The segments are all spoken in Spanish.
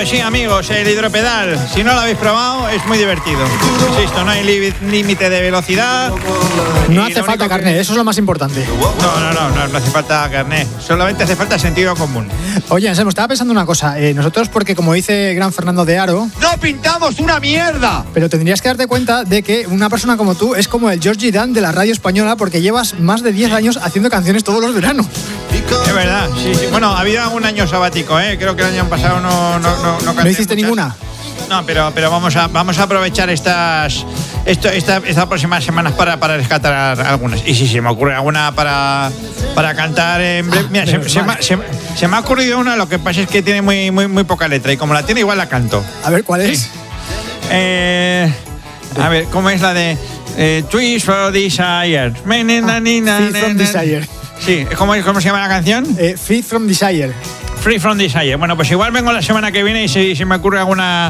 Pues sí, amigos, el hidropedal, si no lo habéis probado, es muy divertido. Insisto, no hay límite de velocidad. No hace falta carnet, eso es lo más importante. No hace falta carnet. Solamente hace falta sentido común. Oye, Anselmo, estaba pensando una cosa. Nosotros, porque como dice gran Fernando de Aro... ¡No pintamos una mierda! Pero tendrías que darte cuenta de que una persona como tú es como el Georgie Dan de la radio española, porque llevas más de 10 años haciendo canciones todos los veranos. Es verdad, sí. Bueno, ha habido un año sabático, Creo que el año pasado no hiciste muchas. Ninguna. No, pero vamos a aprovechar estas próximas semanas para rescatar algunas. Y si se me ocurre alguna para cantar en breve. Mira, se me ha ocurrido una, lo que pasa es que tiene muy poca letra. Y como la tiene, igual la canto. A ver, ¿cuál es? A ver, ¿cómo es la de Twist for Desire? Free from Desire. Sí, ¿cómo se llama la canción? Free from Desire. Free from Desire. Bueno, pues igual vengo la semana que viene y si me ocurre alguna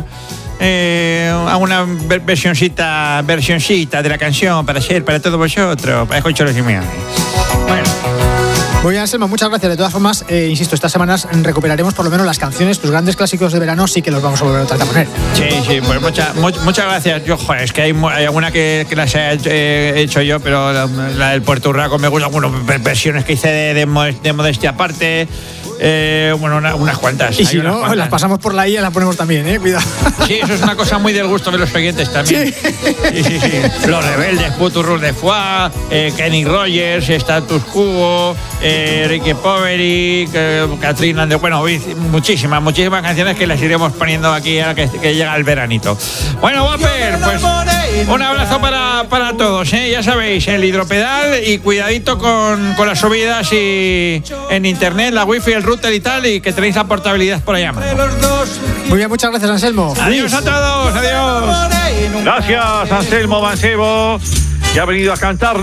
versioncita de la canción para todos vosotros, para escucharos y míos. Bueno. Muy bien, Anselmo, muchas gracias. De todas formas, insisto, estas semanas recuperaremos por lo menos las canciones, tus grandes clásicos de verano, sí que los vamos a volver a poner. Sí, pues muchas gracias. Yo, joder, es que hay alguna que las he hecho yo, pero la del Puerto Urraco me gusta, versiones que hice de modestia aparte. Unas cuantas. Y si no, las pasamos por la I y las ponemos también, cuidado. Sí, eso es una cosa muy del gusto de los oyentes también. Sí. Los Rebeldes, Puturrus de Foix, Kenny Rogers, Status Quo, Ricky Poveri, Katrina, muchísimas canciones que las iremos poniendo aquí a que llega el veranito. Bueno, Whopper, pues un abrazo para todos, ya sabéis, el hidropedal y cuidadito con las subidas y en internet, la wifi, el router y tal, y que tenéis la portabilidad por allá. Muy bien, muchas gracias, Anselmo. Adiós a todos, adiós. Gracias, Anselmo Mancebo, que ha venido a cantar.